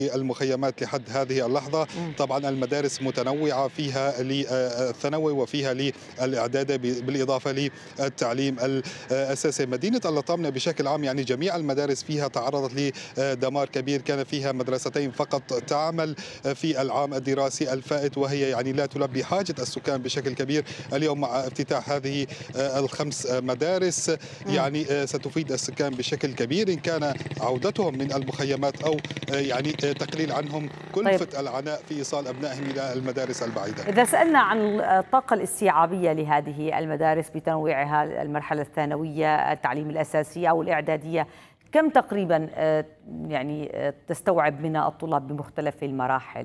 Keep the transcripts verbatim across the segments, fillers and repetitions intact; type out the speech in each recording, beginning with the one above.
المخيمات لحد هذه اللحظة. مم. طبعا المدارس متنوعة، فيها للثانوي وفيها للإعدادي بالإضافة للتعليم الأساسي. مدينة اللطامنة بشكل عام يعني جميع المدارس فيها تعرضت لدمار كبير. كان فيها مدرستين فقط تعمل في العام الدراسي الفائت، وهي يعني لا تلبي حاجة السكان بشكل كبير. اليوم مع افتتاح هذه الخمس مدارس مم. يعني ستفيد السكان بشكل كبير، إن كان عودتهم من المخيمات أو يعني تقليل عنهم طيب، كلفة العناء في إيصال أبنائهم إلى المدارس البعيدة. إذا سألنا عن الطاقة الاستيعابية لهذه المدارس بتنويعها، المرحلة الثانوية، التعليم الأساسي أو الإعدادية، كم تقريبا آه، يعني آه، تستوعب من الطلاب بمختلف المراحل؟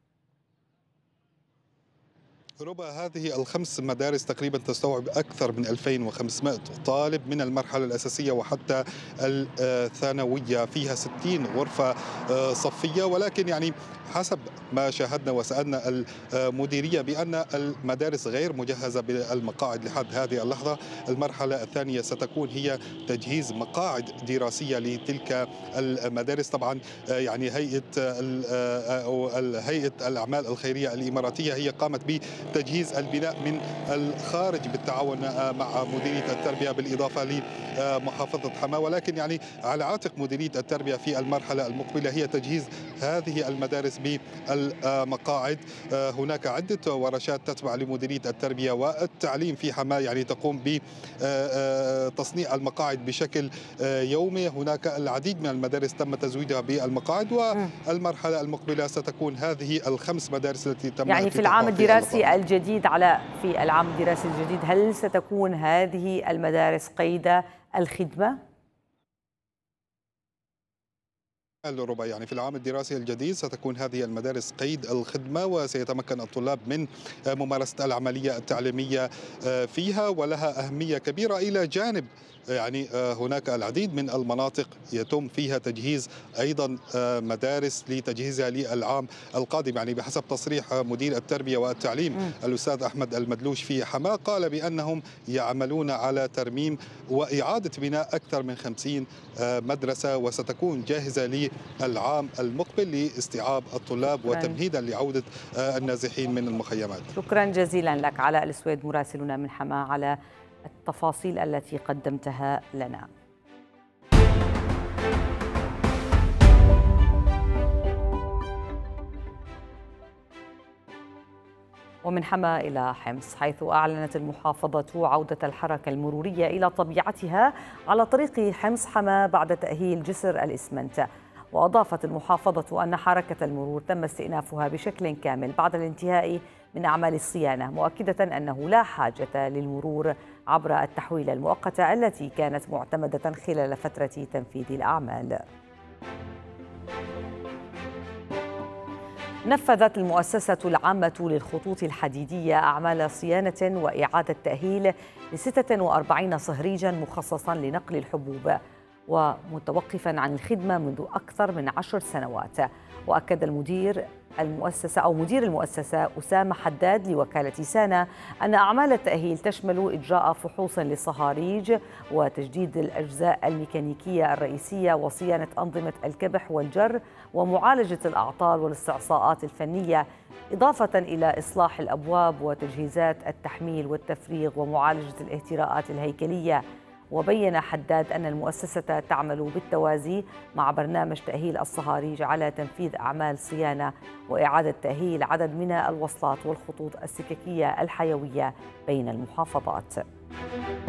ربع هذه الخمس مدارس تقريبا تستوعب أكثر من ألفين وخمسمائة طالب من المرحلة الأساسية وحتى الثانوية. فيها ستين غرفة صفية، ولكن يعني حسب ما شاهدنا وسألنا المديرية بأن المدارس غير مجهزة بالمقاعد لحد هذه اللحظة. المرحلة الثانية ستكون هي تجهيز مقاعد دراسية لتلك المدارس. طبعا يعني هيئة أو هيئة الأعمال الخيرية الإماراتية هي قامت بتجهيز البناء من الخارج بالتعاون مع مديرية التربية بالإضافة لمحافظة حماة، ولكن يعني على عاتق مديرية التربية في المرحلة المقبلة هي تجهيز هذه المدارس بالمقاعد. هناك عدة ورشات تتبع لمديرية التربية والتعليم في حماة يعني تقوم بتصنيع المقاعد بشكل يومي. هناك العديد من المدارس تم تزويدها بالمقاعد، والمرحلة المقبلة ستكون هذه الخمس مدارس التي تم يعني في العام افتتاحها في الدراسي اللطامنة. الجديد على في العام الدراسي الجديد هل ستكون هذه المدارس قيد الخدمة؟ الربع يعني في العام الدراسي الجديد ستكون هذه المدارس قيد الخدمة، وسيتمكن الطلاب من ممارسة العملية التعليمية فيها، ولها أهمية كبيرة. إلى جانب يعني هناك العديد من المناطق يتم فيها تجهيز أيضا مدارس لتجهيزها للعام القادم. يعني بحسب تصريح مدير التربية والتعليم مم. الأستاذ أحمد المدلوش في حماة، قال بأنهم يعملون على ترميم وإعادة بناء أكثر من خمسين مدرسة، وستكون جاهزة للعام المقبل لاستيعاب الطلاب شكرا وتمهيدا لعودة النازحين من المخيمات. شكرا جزيلا لك علاء السويد مراسلنا من حماة على التفاصيل التي قدمتها لنا. ومن حما إلى حمص، حيث أعلنت المحافظة عودة الحركة المرورية إلى طبيعتها على طريق حمص حما بعد تأهيل جسر الإسمنت. وأضافت المحافظة أن حركة المرور تم استئنافها بشكل كامل بعد الانتهاء من أعمال الصيانة، مؤكدة أنه لا حاجة للمرور عبر التحويلة المؤقتة التي كانت معتمدة خلال فترة تنفيذ الأعمال. نفذت المؤسسة العامة للخطوط الحديدية أعمال صيانة وإعادة تأهيل ل ستة وأربعين صهريجا مخصصا لنقل الحبوب، ومتوقفا عن الخدمة منذ أكثر من عشر سنوات. وأكد المدير المؤسسة أو مدير المؤسسة أسامة حداد لوكالة سانا أن أعمال التأهيل تشمل إجراء فحوص للصهاريج وتجديد الأجزاء الميكانيكية الرئيسية وصيانة أنظمة الكبح والجر ومعالجة الأعطال والاستعصاءات الفنية، إضافة إلى إصلاح الأبواب وتجهيزات التحميل والتفريغ ومعالجة الاهتراءات الهيكلية. وبين حداد أن المؤسسة تعمل بالتوازي مع برنامج تأهيل الصهاريج على تنفيذ أعمال صيانة وإعادة تأهيل عدد من الوصلات والخطوط السككية الحيوية بين المحافظات.